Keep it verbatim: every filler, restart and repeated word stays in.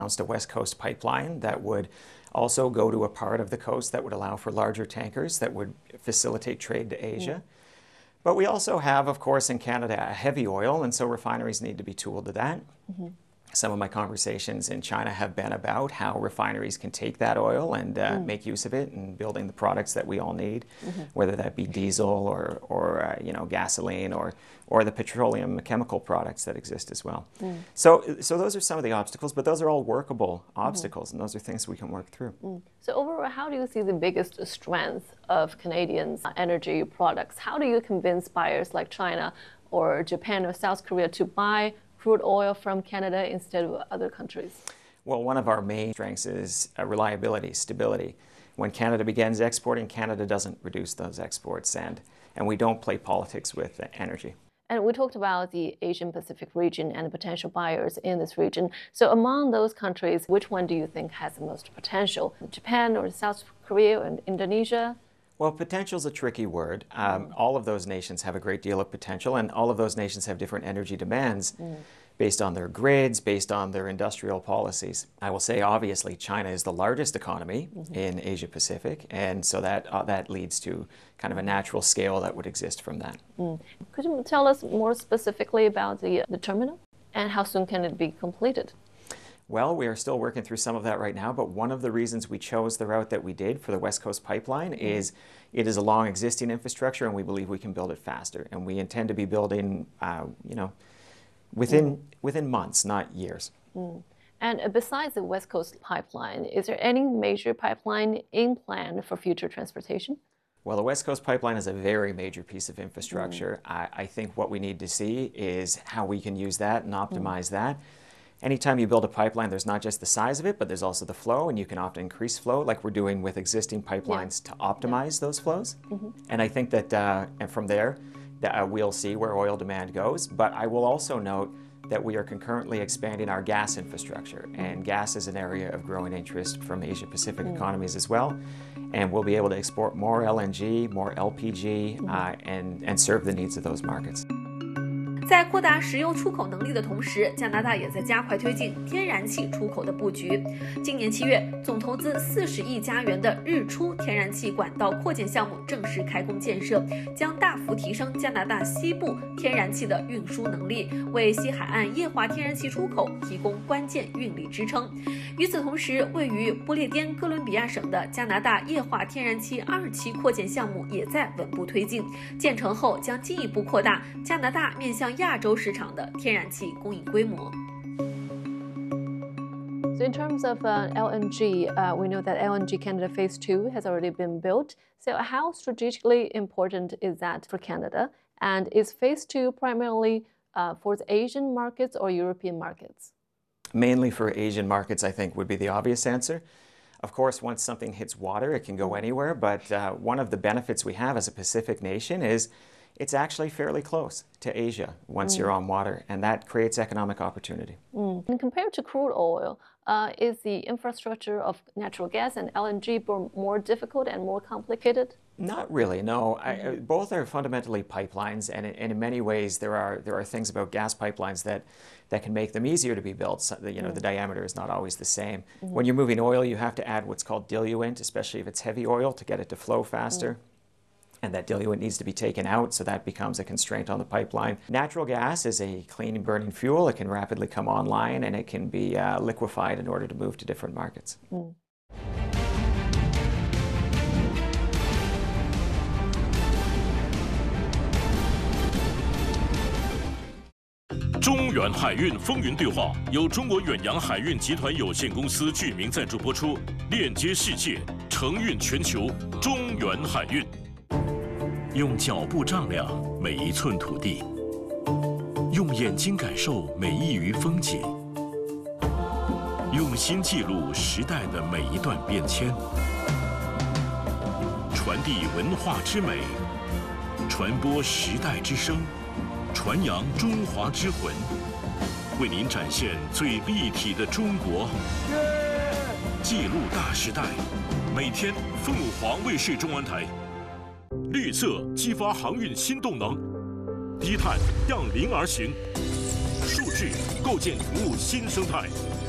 announced a West Coast pipeline that would also go to a part of the coast that would allow for larger tankers that would facilitate trade to Asia. Mm. But we also have, of course, in Canada, heavy oil, and so refineries need to be tooled to that. Mm-hmm. Some of my conversations in China have been about how refineries can take that oil and uh, mm. make use of it in building the products that we all need, mm-hmm. whether that be diesel or, or uh, you know, gasoline or, or the petroleum chemical products that exist as well. Mm. So, so those are some of the obstacles, but those are all workable obstacles, mm-hmm. and those are things we can work through. Mm. So overall, how do you see the biggest strength of Canadians' energy products? How do you convince buyers like China or Japan or South Korea to buy crude oil from Canada instead of other countries? Well, one of our main strengths is uh, reliability, stability. When Canada begins exporting, Canada doesn't reduce those exports, and, and we don't play politics with uh, energy. And we talked about the Asian Pacific region and the potential buyers in this region. So among those countries, which one do you think has the most potential? Japan or South Korea and Indonesia? Well, potential is a tricky word. Um, mm. All of those nations have a great deal of potential, and all of those nations have different energy demands mm. based on their grids, based on their industrial policies. I will say, obviously, China is the largest economy mm-hmm. in Asia Pacific, and so that, uh, that leads to kind of a natural scale that would exist from that. Mm. Could you tell us more specifically about the, the terminal, and how soon can it be completed? Well, we are still working through some of that right now, but one of the reasons we chose the route that we did for the West Coast Pipeline mm-hmm. is it is a long existing infrastructure, and we believe we can build it faster. And we intend to be building, uh, you know, within, mm. within months, not years. Mm. And besides the West Coast Pipeline, is there any major pipeline in plan for future transportation? Well, the West Coast Pipeline is a very major piece of infrastructure. Mm. I, I think what we need to see is how we can use that and optimize mm. that. Anytime you build a pipeline, there's not just the size of it, but there's also the flow, and you can often increase flow like we're doing with existing pipelines yeah. to optimize yeah. those flows. Mm-hmm. And I think that uh, and from there, that, uh, we'll see where oil demand goes. But I will also note that we are concurrently expanding our gas infrastructure, and gas is an area of growing interest from Asia-Pacific mm. economies as well. And we'll be able to export more L N G, more L P G, mm. uh, and, and serve the needs of those markets. 在扩大石油出口能力的同时，加拿大也在加快推进天然气出口的布局。今年七月，总投资四十亿加元的日出天然气管道扩建项目正式开工建设，将大幅提升加拿大西部天然气的运输能力，为西海岸液化天然气出口提供关键运力支撑。与此同时，位于不列颠哥伦比亚省的加拿大液化天然气二期扩建项目也在稳步推进，建成后将进一步扩大加拿大面向亚洲市场的天然气供应规模。 So in terms of uh, L N G, uh, we know that L N G Canada Phase two has already been built. So how strategically important is that for Canada? And is Phase two primarily uh, for the Asian markets or European markets? Mainly for Asian markets, I think, would be the obvious answer. Of course, once something hits water, it can go anywhere. But uh, one of the benefits we have as a Pacific nation is it's actually fairly close to Asia once mm. you're on water, and that creates economic opportunity. Mm. And compared to crude oil, uh, is the infrastructure of natural gas and L N G more difficult and more complicated? Not really, no. Mm-hmm. I, both are fundamentally pipelines, and, and in many ways there are there are things about gas pipelines that that can make them easier to be built. So, you know, mm. the diameter is not always the same. Mm-hmm. When you're moving oil, you have to add what's called diluent, especially if it's heavy oil, to get it to flow faster. Mm. And that diluent needs to be taken out, so that becomes a constraint on the pipeline. Natural gas is a clean burning fuel. It can rapidly come online, and it can be uh, liquefied in order to move to different markets. Mm. 中远海运风云对话由中国远洋海运集团有限公司具名赞助播出，链接世界，承运全球，中远海运。用脚步丈量每一寸土地，用眼睛感受每一隅风景，用心记录时代的每一段变迁，传递文化之美，传播时代之声。 传扬中华之魂，为您展现最立体的中国，记录大时代。每天，凤凰卫视中文台，绿色激发航运新动能，低碳让零而行，数据构建服务新生态。